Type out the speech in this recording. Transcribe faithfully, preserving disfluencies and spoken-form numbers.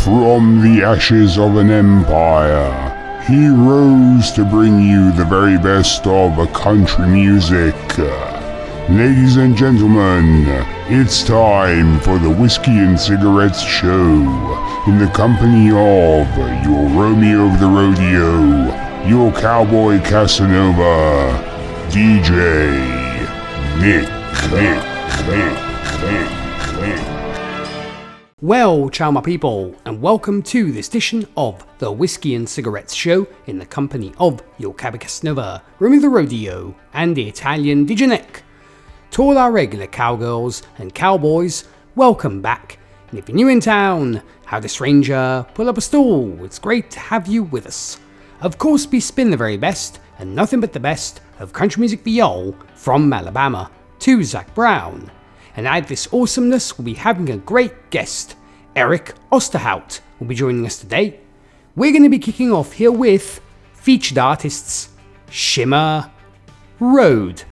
From the ashes of an empire, he rose to bring you the very best of country music. Ladies and gentlemen, it's time for the Whiskey and Cigarettes Show, in the company of your Romeo of the Rodeo, your Cowboy Casanova, D J Nick, Nick, Nick, Nick, Nick. Well, ciao my people, and welcome to this edition of the Whiskey and Cigarettes Show in the company of your Cowboy Casanova, Romeo of the Rodeo, and the Italian D J Nick. To all our regular cowgirls and cowboys, welcome back. And if you're new in town, howdy stranger, pull up a stool, it's great to have you with us. Of course, we spin the very best, and nothing but the best, of country music for y'all, from Alabama to Zac Brown. And add this awesomeness, we'll be having a great guest. Eric Osterhout will be joining us today. We're going to be kicking off here with featured artists Shimmer Road.